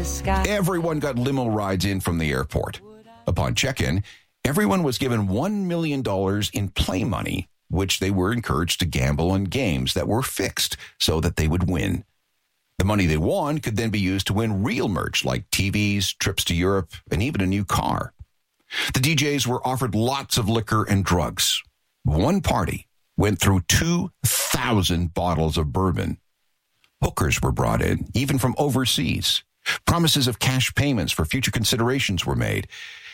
sky. Everyone got limo rides in from the airport. Upon check-in, everyone was given $1 million in play money, which they were encouraged to gamble on games that were fixed so that they would win. The money they won could then be used to win real merch like TVs, trips to Europe, and even a new car. The DJs were offered lots of liquor and drugs. One party went through 2,000 bottles of bourbon. Hookers were brought in, even from overseas. Promises of cash payments for future considerations were made.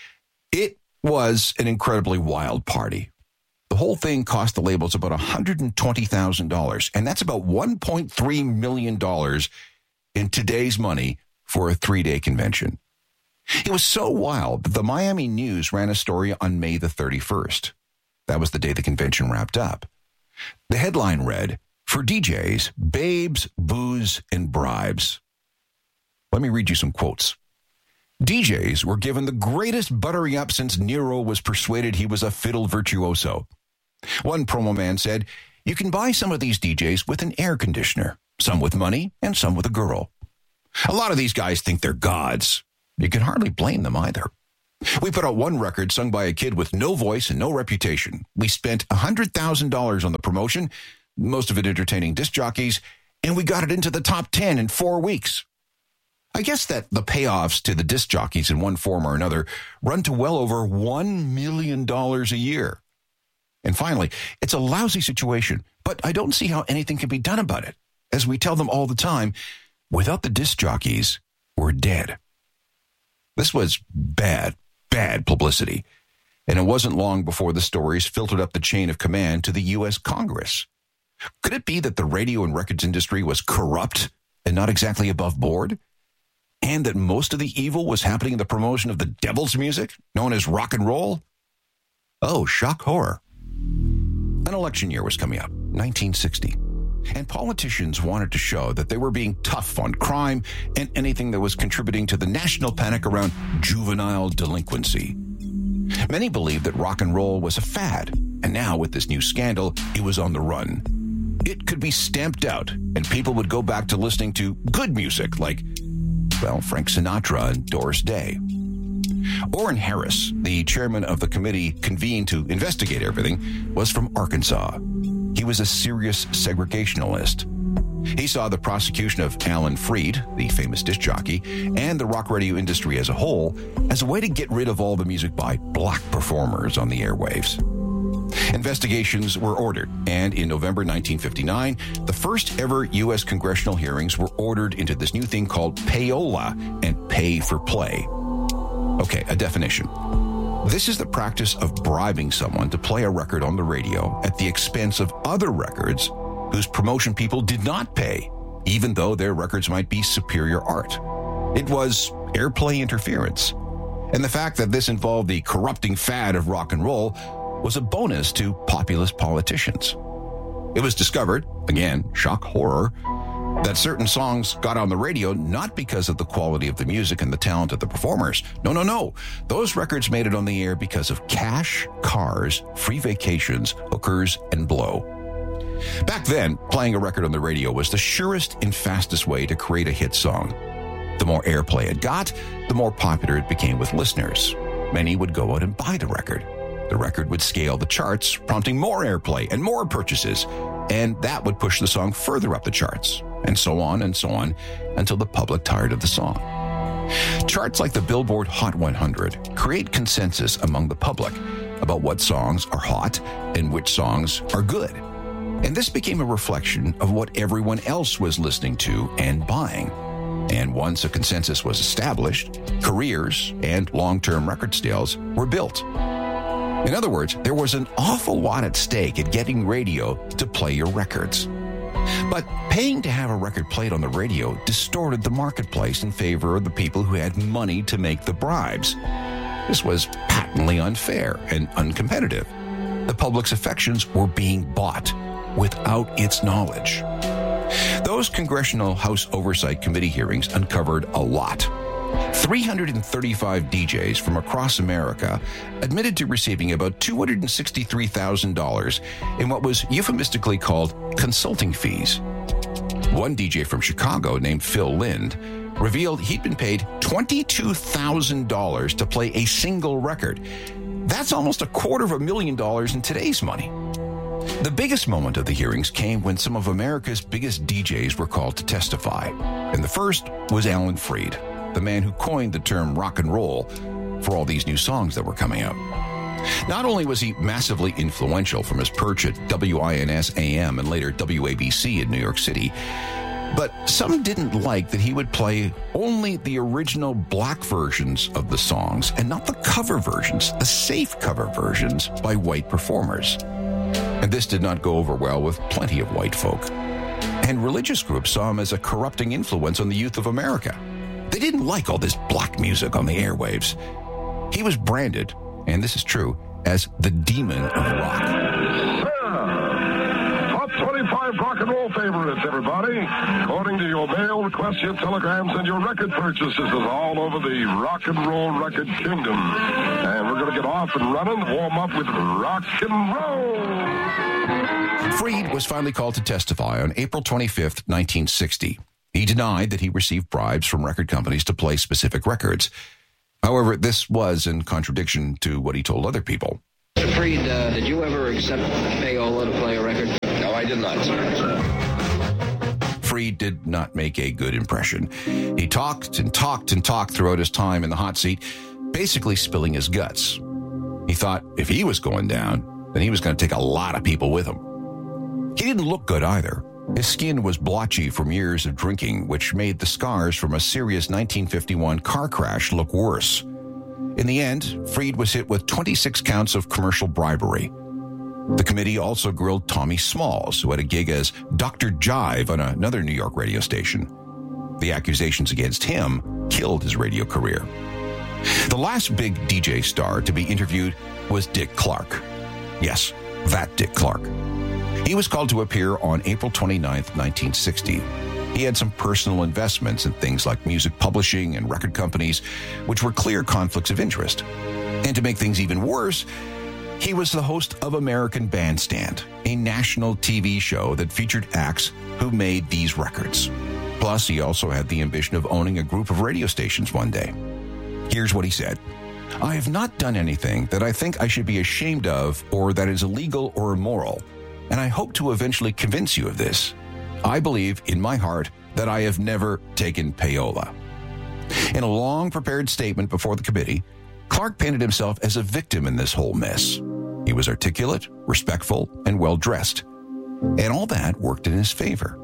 It was an incredibly wild party. The whole thing cost the labels about $120,000, and that's about $1.3 million in today's money for a 3-day convention. It was so wild that the Miami News ran a story on May the 31st. That was the day the convention wrapped up. The headline read, "For DJs, babes, booze, and bribes." Let me read you some quotes. DJs were given the greatest buttering up since Nero was persuaded he was a fiddle virtuoso. One promo man said, "You can buy some of these DJs with an air conditioner, some with money, and some with a girl. A lot of these guys think they're gods. You can hardly blame them either. We put out one record sung by a kid with no voice and no reputation. We spent $100,000 on the promotion, most of it entertaining disc jockeys, and we got it into the top 10 in 4 weeks." I guess that the payoffs to the disc jockeys in one form or another run to well over $1 million a year. And finally, it's a lousy situation, but I don't see how anything can be done about it. As we tell them all the time, without the disc jockeys, we're dead. This was bad publicity. And it wasn't long before the stories filtered up the chain of command to the U.S. Congress. Could it be that the radio and records industry was corrupt and not exactly above board? And that most of the evil was happening in the promotion of the devil's music, known as rock and roll? Oh, shock horror. An election year was coming up, 1960. And politicians wanted to show that they were being tough on crime and anything that was contributing to the national panic around juvenile delinquency. Many believed that rock and roll was a fad, and now with this new scandal, it was on the run. It could be stamped out, and people would go back to listening to good music like, well, Frank Sinatra and Doris Day. Orrin Harris, the chairman of the committee convened to investigate everything, was from Arkansas. He was a serious segregationalist. He saw the prosecution of Alan Freed, the famous disc jockey, and the rock radio industry as a whole as a way to get rid of all the music by black performers on the airwaves. Investigations were ordered, and in November 1959, the first ever U.S. congressional hearings were ordered into this new thing called payola and pay for play. Okay, a definition. This is the practice of bribing someone to play a record on the radio at the expense of other records whose promotion people did not pay, even though their records might be superior art. It was airplay interference. And the fact that this involved the corrupting fad of rock and roll was a bonus to populist politicians. It was discovered, again, shock horror, that certain songs got on the radio not because of the quality of the music and the talent of the performers. No. Those records made it on the air because of cash, cars, free vacations, hookers, and blow. Back then, playing a record on the radio was the surest and fastest way to create a hit song. The more airplay it got, the more popular it became with listeners. Many would go out and buy the record. The record would scale the charts, prompting more airplay and more purchases, and that would push the song further up the charts, and so on, until the public tired of the song. Charts like the Billboard Hot 100 create consensus among the public about what songs are hot and which songs are good. And this became a reflection of what everyone else was listening to and buying. And once a consensus was established, careers and long-term record sales were built. In other words, there was an awful lot at stake at getting radio to play your records. But paying to have a record played on the radio distorted the marketplace in favor of the people who had money to make the bribes. This was patently unfair and uncompetitive. The public's affections were being bought without its knowledge. Those Congressional House Oversight Committee hearings uncovered a lot. 335 DJs from across America admitted to receiving about $263,000 in what was euphemistically called consulting fees. One DJ from Chicago named Phil Lind revealed he'd been paid $22,000 to play a single record. That's almost $250,000 in today's money. The biggest moment of the hearings came when some of America's biggest DJs were called to testify. And the first was Alan Freed, the man who coined the term rock and roll for all these new songs that were coming out. Not only was he massively influential from his perch at WINS AM and later WABC in New York City, but some didn't like that he would play only the original black versions of the songs and not the cover versions, the safe cover versions by white performers. And this did not go over well with plenty of white folk. And religious groups saw him as a corrupting influence on the youth of America. They didn't like all this black music on the airwaves. He was branded, and this is true, as the demon of rock. Top 25 rock and roll favorites, everybody. According to your mail, requests, your telegrams, and your record purchases is all over the rock and roll record kingdom. And we're going to get off and running, warm up with rock and roll. Freed was finally called to testify on April 25th, 1960. He denied that he received bribes from record companies to play specific records. However, this was in contradiction to what he told other people. Mr. Freed, did you ever accept payola to play a record? No, I did not, sir. Freed did not make a good impression. He talked and talked and talked throughout his time in the hot seat, basically spilling his guts. He thought if he was going down, then he was going to take a lot of people with him. He didn't look good either. His skin was blotchy from years of drinking, which made the scars from a serious 1951 car crash look worse. In the end, Freed was hit with 26 counts of commercial bribery. The committee also grilled Tommy Smalls, who had a gig as Dr. Jive on another New York radio station. The accusations against him killed his radio career. The last big DJ star to be interviewed was Dick Clark. Yes, that Dick Clark. He was called to appear on April 29th, 1960. He had some personal investments in things like music publishing and record companies, which were clear conflicts of interest. And to make things even worse, he was the host of American Bandstand, a national TV show that featured acts who made these records. Plus, he also had the ambition of owning a group of radio stations one day. Here's what he said. "I have not done anything that I think I should be ashamed of or that is illegal or immoral. And I hope to eventually convince you of this. I believe in my heart that I have never taken payola." In a long prepared statement before the committee, Clark painted himself as a victim in this whole mess. He was articulate, respectful, and well-dressed. And all that worked in his favor.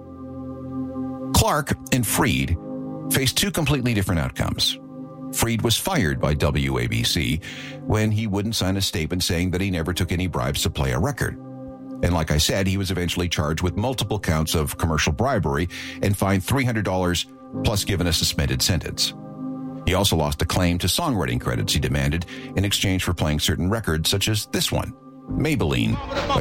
Clark and Freed faced two completely different outcomes. Freed was fired by WABC when he wouldn't sign a statement saying that he never took any bribes to play a record. And like I said, he was eventually charged with multiple counts of commercial bribery and fined $300 plus given a suspended sentence. He also lost a claim to songwriting credits he demanded in exchange for playing certain records such as this one, Maybelline, by